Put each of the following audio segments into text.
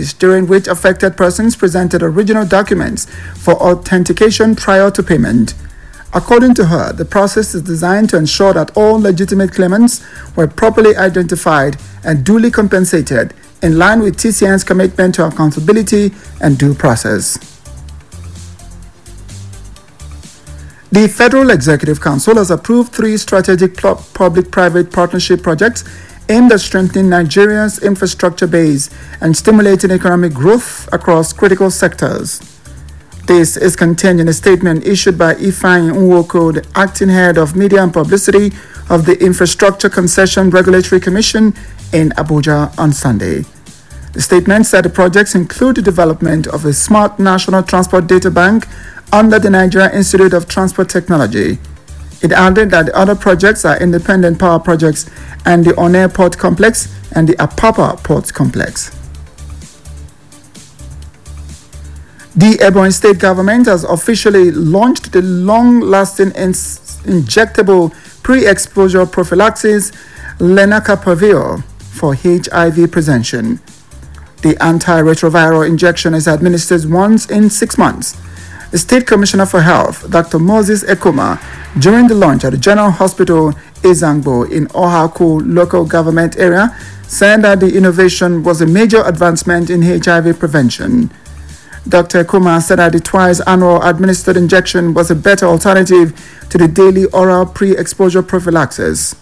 service, during which affected persons presented original documents for authentication prior to payment. According to her, the process is designed to ensure that all legitimate claimants were properly identified and duly compensated, in line with TCN's commitment to accountability and due process. The Federal Executive Council has approved 3 strategic public-private partnership projects aimed at strengthening Nigeria's infrastructure base and stimulating economic growth across critical sectors. This is contained in a statement issued by Ifeanyi Nwoko, the acting head of media and publicity of the Infrastructure Concession Regulatory Commission in Abuja on Sunday. The statement said the projects include the development of a smart national transport data bank under the Nigeria Institute of Transport Technology. It added that the other projects are Independent Power Projects and the On-Air Port Complex and the Apapa Port Complex. The Ebonyi State government has officially launched the long-lasting injectable pre-exposure prophylaxis lenacapavir for HIV prevention. The antiretroviral injection is administered once in 6 months. The State Commissioner for Health, Dr. Moses Ekuma, during the launch at the General Hospital Ezangbo in Ohaku local government area, said that the innovation was a major advancement in HIV prevention. Dr. Ekuma said that the twice annual administered injection was a better alternative to the daily oral pre-exposure prophylaxis.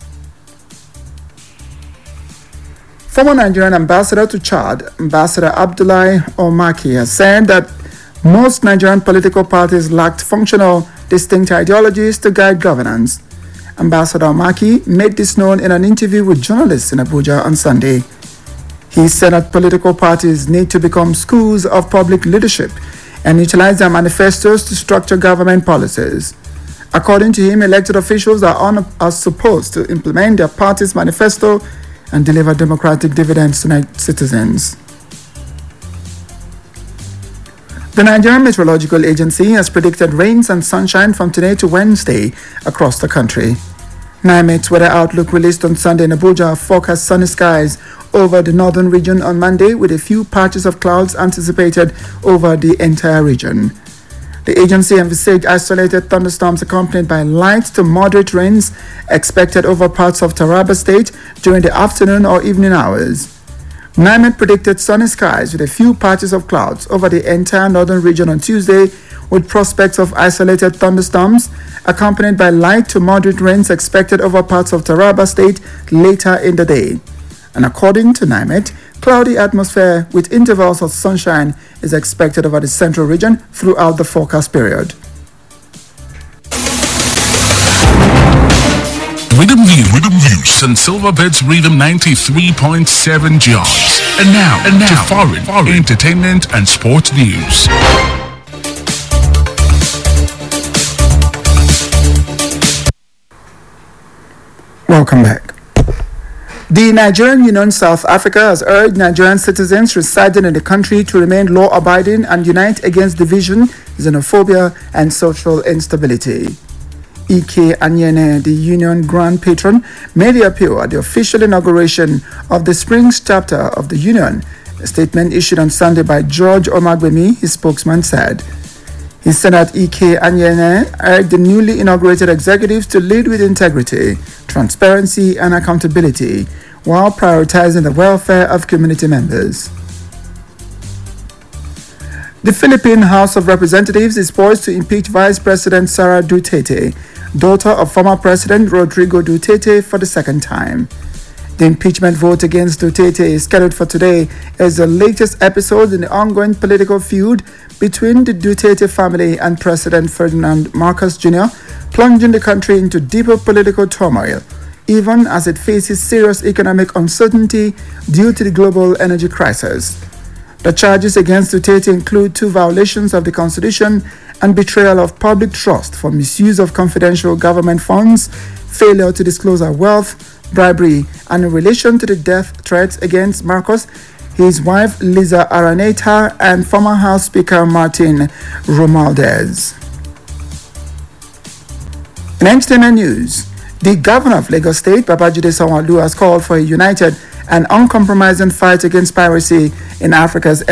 Former Nigerian ambassador to Chad, Ambassador Abdullahi Omaki, has said that most Nigerian political parties lacked functional, distinct ideologies to guide governance. Ambassador Omaki made this known in an interview with journalists in Abuja on Sunday. He said that political parties need to become schools of public leadership and utilize their manifestos to structure government policies. According to him, elected officials are supposed to implement their party's manifesto and deliver democratic dividends to citizens. The Nigerian Meteorological Agency has predicted rains and sunshine from today to Wednesday across the country. NIMET's weather outlook released on Sunday in Abuja forecast sunny skies over the northern region on Monday, with a few patches of clouds anticipated over the entire region. The agency envisaged isolated thunderstorms accompanied by light to moderate rains expected over parts of Taraba State during the afternoon or evening hours. NIMET predicted sunny skies with a few patches of clouds over the entire northern region on Tuesday, with prospects of isolated thunderstorms accompanied by light to moderate rains expected over parts of Taraba State later in the day. And according to NIMET, cloudy atmosphere with intervals of sunshine is expected over the central region throughout the forecast period. Rhythm Views, St. Silverbirds Rhythm 93.7 Jobs. And now to foreign entertainment and sports news. Welcome back. The Nigerian Union South Africa has urged Nigerian citizens residing in the country to remain law-abiding and unite against division, xenophobia, and social instability. Ike Anyene, the Union Grand Patron, made the appeal at the official inauguration of the Springs chapter of the Union. A statement issued on Sunday by George Omagbemi, his spokesman, said. He said that Ike Anyene urged the newly inaugurated executives to lead with integrity, transparency, and accountability, while prioritizing the welfare of community members. The Philippine House of Representatives is poised to impeach Vice President Sara Duterte, daughter of former President Rodrigo Duterte, for the second time. The impeachment vote against Duterte is scheduled for today as the latest episode in the ongoing political feud between the Duterte family and President Ferdinand Marcos Jr., plunging the country into deeper political turmoil, even as it faces serious economic uncertainty due to the global energy crisis. The charges against Duterte include 2 violations of the Constitution and betrayal of public trust for misuse of confidential government funds, failure to disclose our wealth, bribery, and in relation to the death threats against Marcos, his wife Liza Araneta, and former House Speaker Martin Romualdez. In entertainment news, the governor of Lagos State, Babajide Sanwo-Olu, has called for a united and uncompromising fight against piracy in Africa's